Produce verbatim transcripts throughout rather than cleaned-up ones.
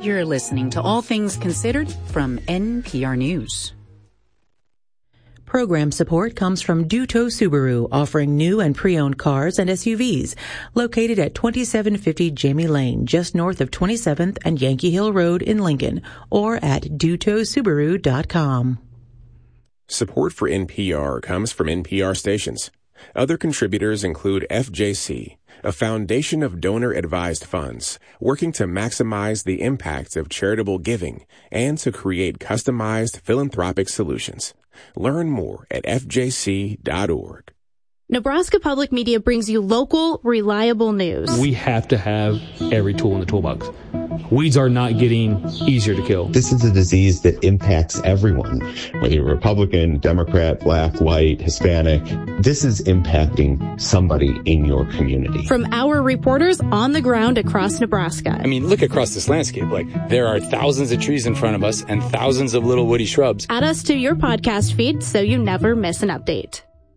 You're listening to All Things Considered from N P R News. Program support comes from Duto Subaru, offering new and pre-owned cars and S U Vs. Located at twenty-seven fifty Jamie Lane, just north of twenty-seventh and Yankee Hill Road in Lincoln, or at duto subaru dot com. Support for N P R comes from N P R stations. Other contributors include F J C, a foundation of donor-advised funds working to maximize the impact of charitable giving and to create customized philanthropic solutions. Learn more at f j c dot org. Nebraska Public Media brings you local, reliable news. We have to have every tool in the toolbox. Weeds are not getting easier to kill. This is a disease that impacts everyone, whether you're Republican, Democrat, black, white, Hispanic. This is impacting somebody in your community. From our reporters on the ground across Nebraska. I mean, look across this landscape. Like, there are thousands of trees in front of us and thousands of little woody shrubs. Add us to your podcast feed so you never miss an update.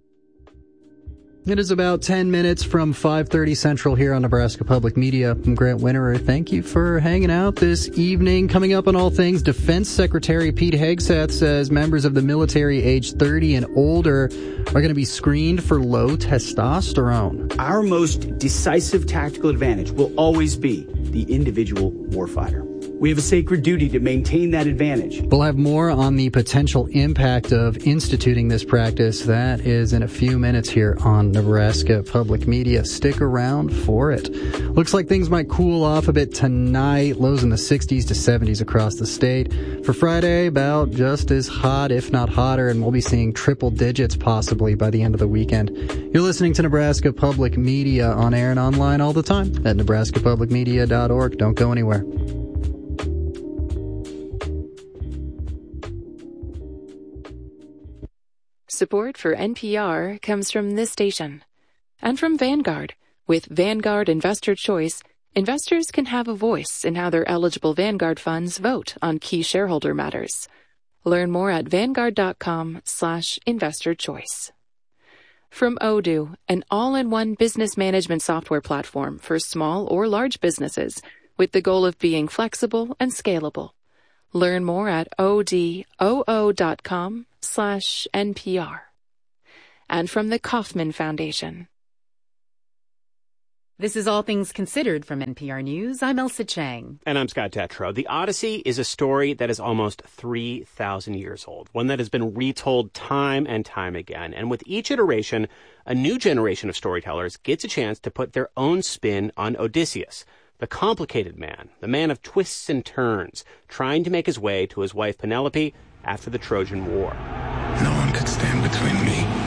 It is about ten minutes from five thirty Central here on Nebraska Public Media. I'm Grant Winterer. Thank you for hanging out this evening. Coming up on All Things, Defense Secretary Pete Hegseth says members of the military aged thirty and older are going to be screened for low testosterone. Our most decisive tactical advantage will always be the individual warfighter. We have a sacred duty to maintain that advantage. We'll have more on the potential impact of instituting this practice. That is in a few minutes here on Nebraska Public Media. Stick around for it. Looks like things might cool off a bit tonight. Lows in the sixties to seventies across the state. For Friday, about just as hot, if not hotter, and we'll be seeing triple digits possibly by the end of the weekend. You're listening to Nebraska Public Media on air and online all the time at nebraska public media dot org. Don't go anywhere. Support for N P R comes from this station and from Vanguard. With Vanguard Investor Choice, investors can have a voice in how their eligible Vanguard funds vote on key shareholder matters. Learn more at vanguard.com slash investor choice. From Odoo, an all-in-one business management software platform for small or large businesses with the goal of being flexible and scalable. Learn more at odoo.com slash NPR. And from the Kauffman Foundation. This is All Things Considered from N P R News. I'm Elsa Chang. And I'm Scott Detrow. The Odyssey is a story that is almost three thousand years old, one that has been retold time and time again. And with each iteration, a new generation of storytellers gets a chance to put their own spin on Odysseus, the complicated man, the man of twists and turns, trying to make his way to his wife Penelope after the Trojan War. No one could stand between me